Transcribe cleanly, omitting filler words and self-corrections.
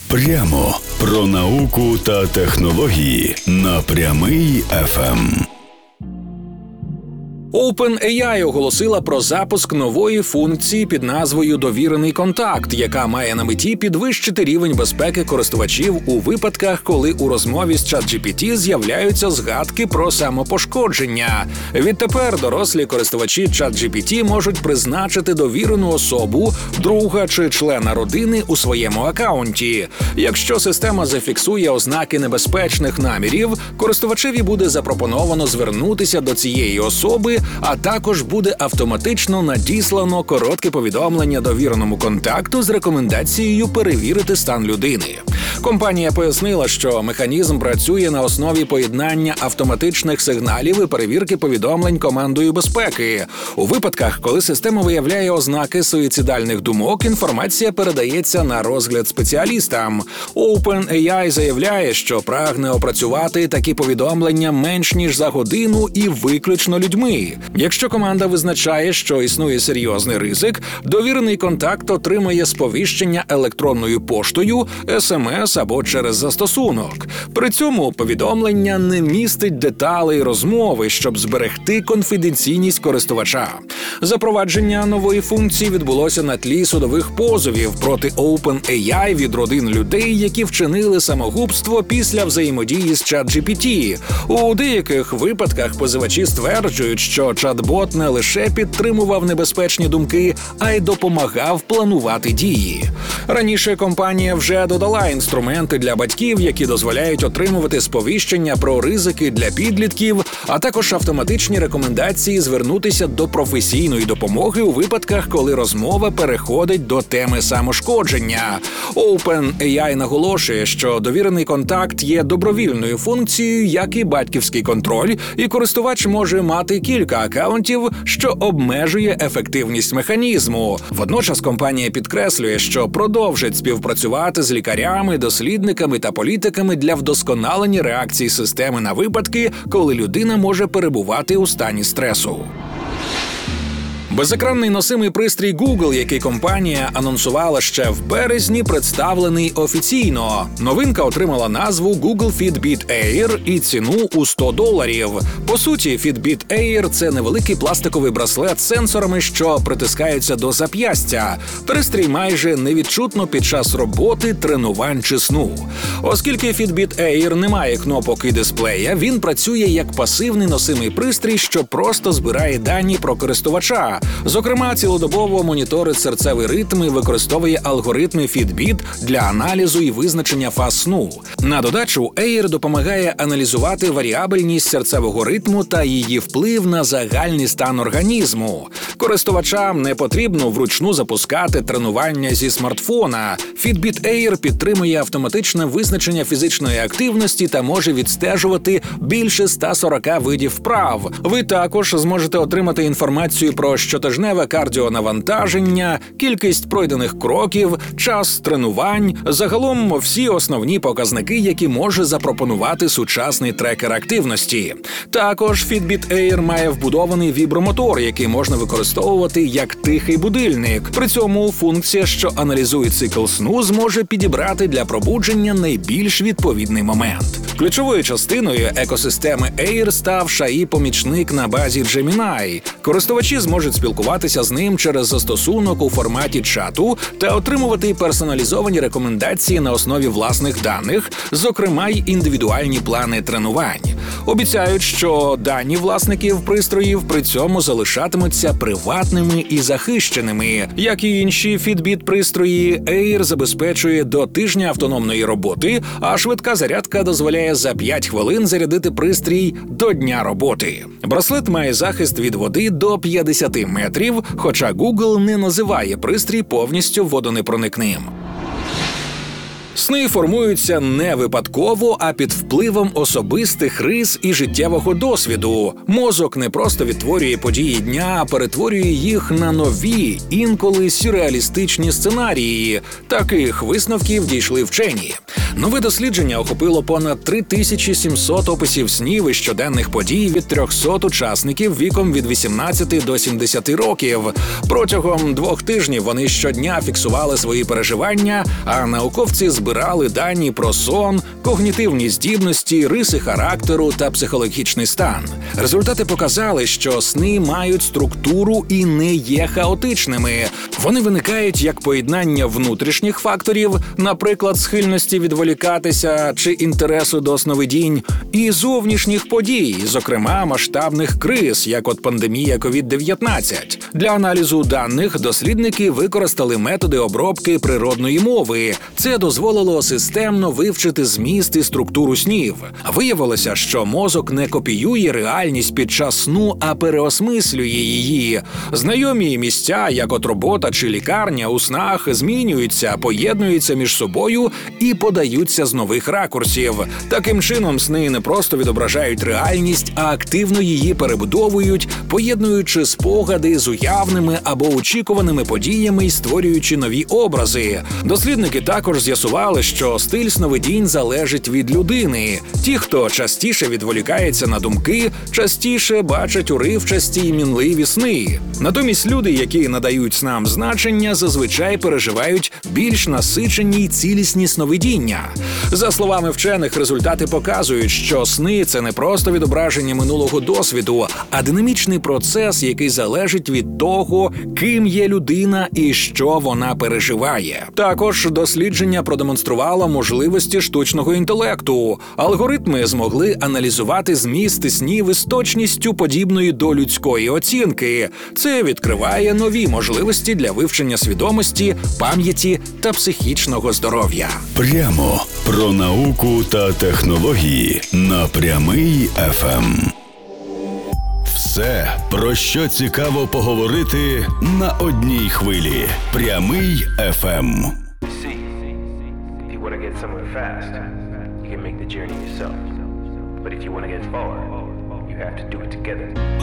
Прямо про науку та технології на Прямий ФМ. OpenAI оголосила про запуск нової функції під назвою «Довірений контакт», яка має на меті підвищити рівень безпеки користувачів у випадках, коли у розмові з ChatGPT з'являються згадки про самопошкодження. Відтепер дорослі користувачі ChatGPT можуть призначити довірену особу, друга чи члена родини у своєму акаунті. Якщо система зафіксує ознаки небезпечних намірів, користувачеві буде запропоновано звернутися до цієї особи, а також буде автоматично надіслано коротке повідомлення довіреному контакту з рекомендацією перевірити стан людини. Компанія пояснила, що механізм працює на основі поєднання автоматичних сигналів і перевірки повідомлень командою безпеки. У випадках, коли система виявляє ознаки суїцидальних думок, інформація передається на розгляд спеціалістам. OpenAI заявляє, що прагне опрацювати такі повідомлення менш ніж за годину і виключно людьми. Якщо команда визначає, що існує серйозний ризик, довірений контакт отримає сповіщення електронною поштою, СМС або через застосунок. При цьому повідомлення не містить деталей розмови, щоб зберегти конфіденційність користувача. Запровадження нової функції відбулося на тлі судових позовів проти OpenAI від родин людей, які вчинили самогубство після взаємодії з ChatGPT. У деяких випадках позивачі стверджують, що чат-бот не лише підтримував небезпечні думки, а й допомагав планувати дії. Раніше компанія вже додала інструменти для батьків, які дозволяють отримувати сповіщення про ризики для підлітків, а також автоматичні рекомендації звернутися до професійної допомоги у випадках, коли розмова переходить до теми самошкодження. OpenAI наголошує, що довірений контакт є добровільною функцією, як і батьківський контроль, і користувач може мати кілька акаунтів, що обмежує ефективність механізму. Водночас компанія підкреслює, що продовжить співпрацювати з лікарями, дослідниками та політиками для вдосконалення реакції системи на випадки, коли людина може перебувати у стані стресу. Безекранний носимий пристрій Google, який компанія анонсувала ще в березні, представлений офіційно. Новинка отримала назву Google Fitbit Air і ціну у $100. По суті, Fitbit Air – це невеликий пластиковий браслет з сенсорами, що притискаються до зап'ястя. Пристрій майже невідчутно під час роботи, тренувань чи сну. Оскільки Fitbit Air не має кнопок і дисплея, він працює як пасивний носимий пристрій, що просто збирає дані про користувача. Зокрема, цілодобово моніторить серцевий ритм і використовує алгоритми Fitbit для аналізу і визначення фаз сну. На додачу, Air допомагає аналізувати варіабельність серцевого ритму та її вплив на загальний стан організму. Користувачам не потрібно вручну запускати тренування зі смартфона. Fitbit Air підтримує автоматичне визначення фізичної активності та може відстежувати більше 140 видів вправ. Ви також зможете отримати інформацію про щотижневе кардіонавантаження, кількість пройдених кроків, час тренувань, загалом всі основні показники, які може запропонувати сучасний трекер активності. Також Fitbit Air має вбудований вібромотор, який можна використовувати як тихий будильник. При цьому функція, що аналізує цикл сну, зможе підібрати для пробудження найбільш відповідний момент. Ключовою частиною екосистеми Air став AI-помічник на базі Gemini. Користувачі зможуть спілкуватися з ним через застосунок у форматі чату та отримувати персоналізовані рекомендації на основі власних даних, зокрема й індивідуальні плани тренувань. Обіцяють, що дані власників пристроїв при цьому залишатимуться приватними і захищеними. Як і інші Fitbit-пристрої, Air забезпечує до тижня автономної роботи, а швидка зарядка дозволяє за 5 хвилин зарядити пристрій до дня роботи. Браслет має захист від води до 50 метрів, хоча Google не називає пристрій повністю водонепроникним. Сни формуються не випадково, а під впливом особистих рис і життєвого досвіду. Мозок не просто відтворює події дня, а перетворює їх на нові, інколи сюрреалістичні сценарії. Таких висновків дійшли вчені. Нове дослідження охопило понад 3700 описів снів і щоденних подій від 300 учасників віком від 18 до 70 років. Протягом 2 тижнів вони щодня фіксували свої переживання, а науковці збирали дані про сон, когнітивні здібності, риси характеру та психологічний стан. Результати показали, що сни мають структуру і не є хаотичними. Вони виникають як поєднання внутрішніх факторів, наприклад, схильності відволікатися чи інтересу до сновидінь, і зовнішніх подій, зокрема масштабних криз, як от пандемія COVID-19. Для аналізу даних дослідники використали методи обробки природної мови. Це дозволило системно вивчити зміст і структуру снів. Виявилося, що мозок не копіює реальність під час сну, а переосмислює її. Знайомі місця, як от робота чи лікарня, у снах змінюються, поєднуються між собою і подаються з нових ракурсів. Таким чином, сни не просто відображають реальність, а активно її перебудовують, поєднуючи спогади з уявними або очікуваними подіями і створюючи нові образи. Дослідники також з'ясували, що стиль сновидінь залежить від людини. Ті, хто частіше відволікається на думки, частіше бачать уривчасті й мінливі сни. Натомість люди, які надають снам значення, зазвичай переживають більш насичені й цілісні сновидіння. За словами вчених, результати показують, що сни – це не просто відображення минулого досвіду, а динамічний процес, який залежить від того, ким є людина і що вона переживає. Також дослідження продемонструвало можливості штучного інтелекту. Алгоритми змогли аналізувати зміст снів із точністю, подібною до людської оцінки. Це відкриває нові можливості для вивчення свідомості, пам'яті та психічного здоров'я. Прямо про науку та технології на Прямий ФМ. Все, про що цікаво поговорити на одній хвилі. Прямий ФМ.